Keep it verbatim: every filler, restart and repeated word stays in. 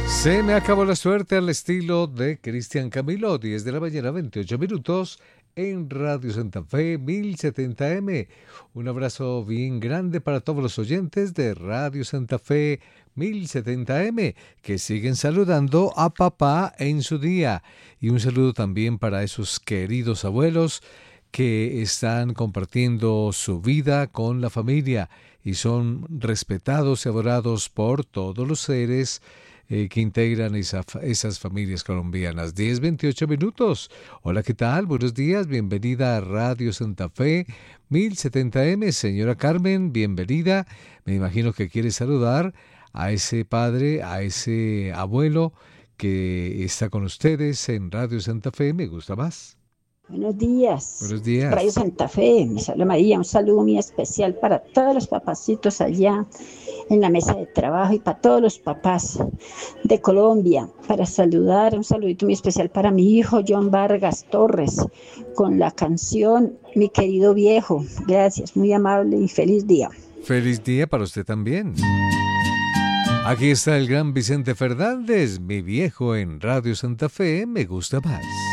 Se me acabó la suerte al estilo de Cristian Camilo, diez de la mañana, veintiocho minutos, en Radio Santa Fe mil setenta eme. Un abrazo bien grande para todos los oyentes de Radio Santa Fe mil setenta eme, que siguen saludando a papá en su día. Y un saludo también para esos queridos abuelos que están compartiendo su vida con la familia y son respetados y adorados por todos los seres Eh, que integran esa, esas familias colombianas. diez veintiocho minutos. Hola, ¿qué tal? Buenos días, bienvenida a Radio Santa Fe mil setenta eme. Señora Carmen, bienvenida. Me imagino que quiere saludar a ese padre, a ese abuelo que está con ustedes en Radio Santa Fe. Me gusta más. Buenos días, Buenos días. Radio Santa Fe, me habla María, un saludo muy especial para todos los papacitos allá en la mesa de trabajo y para todos los papás de Colombia, para saludar, un saludito muy especial para mi hijo John Vargas Torres, con la canción Mi querido viejo. Gracias, muy amable y feliz día. Feliz día para usted también. Aquí está el gran Vicente Fernández, mi viejo en Radio Santa Fe, me gusta más.